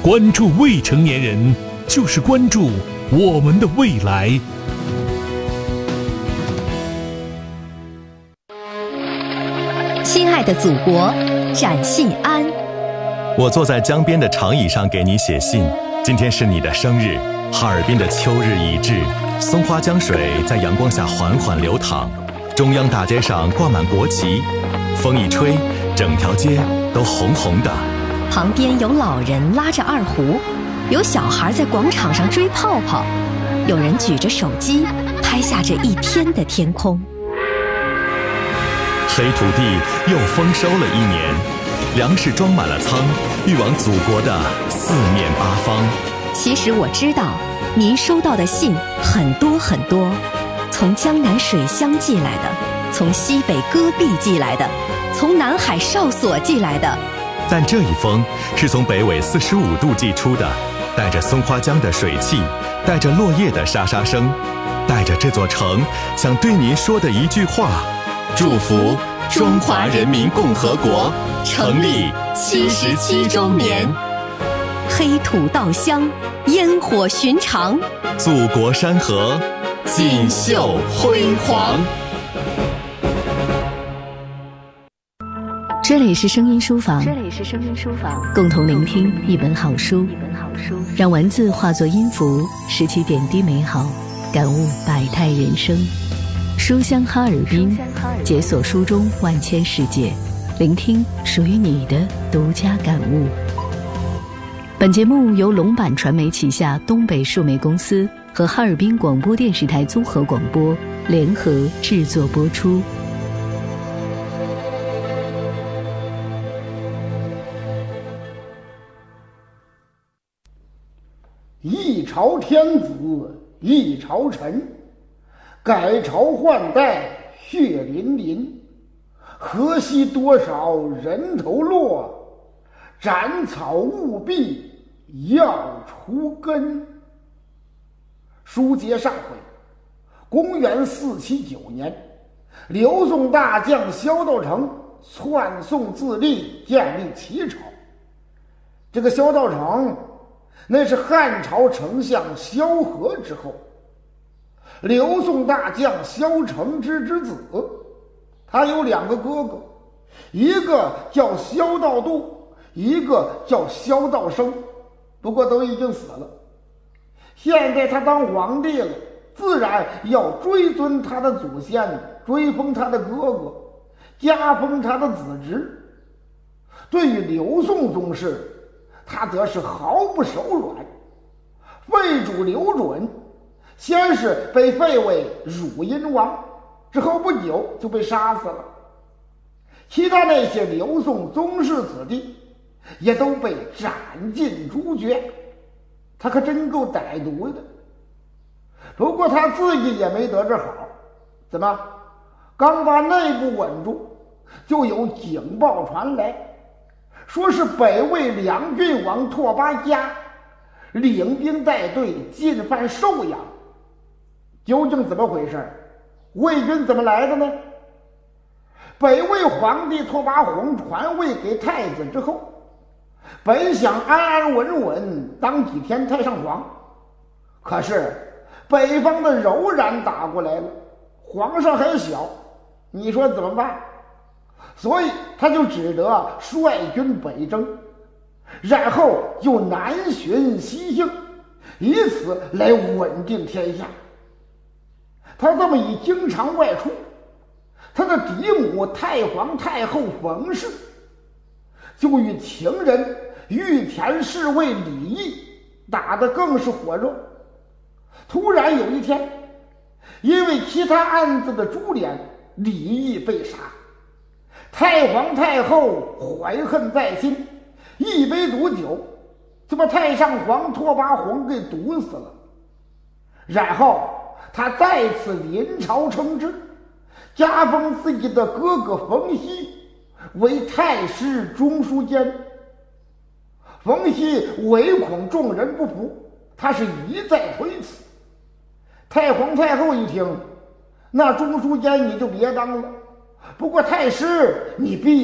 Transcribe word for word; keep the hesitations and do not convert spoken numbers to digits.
关注未成年人，就是关注我们的未来。 亲爱的祖国，展信安。 我坐在江边的长椅上给你写信，今天是你的生日。哈尔滨的秋日已至，松花江水在阳光下缓缓流淌，中央大街上挂满国旗，风一吹，整条街都红红的。 旁边有老人拉着二胡，有小孩在广场上追泡泡，有人举着手机拍下这一天的天空。 黑土地又丰收了一年，粮食装满了仓，运往祖国的四面八方。 其实我知道，您收到的信很多很多，从江南水乡寄来的，从西北戈壁寄来的，从南海哨所寄来的。 但这一封是从北纬四十五度寄出的，带着松花江的水汽，带着落叶的沙沙声，带着这座城想对您说的一句话：祝福中华人民共和国成立七十七周年。 黑土稻香，烟火寻常， 祖国山河锦绣辉煌。 这里是声音书房， 这里是声音书房， 共同聆听一本好书， 一本好书， 让文字化作音符，拾起点滴美好，感悟百态人生。书香哈尔滨，解锁书中万千世界，聆听属于你的独家感悟。本节目由龙版传媒旗下东北数媒公司和哈尔滨广播电视台综合广播联合制作播出。 一朝天子一朝臣，改朝换代血淋淋，河西多少人头落，斩草务必要除根。书接上回，公元四七九年，刘宋大将萧道成篡宋自立，建立齐朝。这个萧道成那是汉朝丞相萧何之后，刘宋大将萧承之之子。他有两个哥哥，一个叫萧道度，一个叫萧道生，不过都已经死了。现在他当皇帝了，自然要追尊他的祖先，追封他的哥哥，加封他的子侄。对于刘宋宗室，他则是毫不手软。废主刘准先是被废为汝阴王，之后不久就被杀死了。其他那些刘宋宗室子弟也都被斩尽诛绝。他可真够歹毒的。不过他自己也没得这好，怎么刚把内部稳住，就有警报传来，说是北魏两郡王拓跋嘉领兵带队进犯寿阳。究竟怎么回事？魏军怎么来的呢？北魏皇帝拓跋宏传位给太子之后，本想安安稳稳当几天太上皇，可是北方的柔然打过来了，皇上还小，你说怎么办？所以他就只得率军北征，然后又南巡西幸，以此来稳定天下。他这么一经常外出，他的嫡母太皇太后冯氏就与情人御前侍卫李毅打得更是火热。突然有一天，因为其他案子的株连，李毅被杀。太皇太后怀恨在心，一杯毒酒就把太上皇拓跋宏给毒死了。然后他再次临朝称制，加封自己的哥哥冯熙为太师中书监。冯熙唯恐众人不服，他是一再推辞。太皇太后一听，那中书监你就别当了，不过太师你必